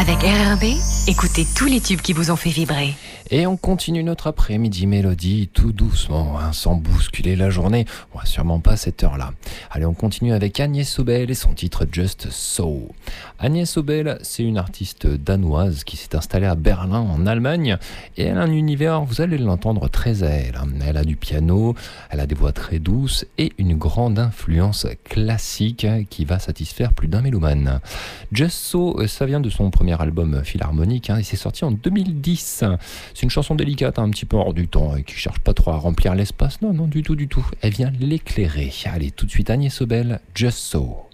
Avec RRB, écoutez tous les tubes qui vous ont fait vibrer. Et on continue notre après-midi mélodie tout doucement, sans bousculer la journée. On va sûrement pas à cette heure-là. Allez, on continue avec Agnès Sobel et son titre Just So. Agnès Sobel, c'est une artiste danoise qui s'est installée à Berlin, en Allemagne. Et elle a un univers, vous allez l'entendre, très à elle. Elle a du piano, elle a des voix très douces et une grande influence classique qui va satisfaire plus d'un mélomane. Just So, ça vient de son premier album Philharmonique, et c'est sorti en 2010. C'est une chanson délicate, un petit peu hors du temps, et qui cherche pas trop à remplir l'espace. Non, du tout. Elle vient l'éclairer. Allez, tout de suite Agnès Sobel, Just So.